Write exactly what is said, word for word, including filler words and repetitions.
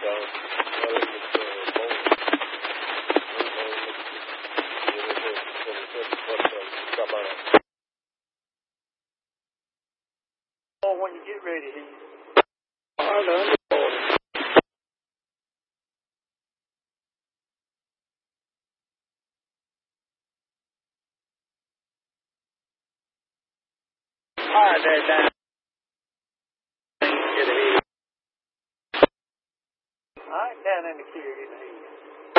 When you get ready, he. I done. All right, there, down. I ain't down in the queue.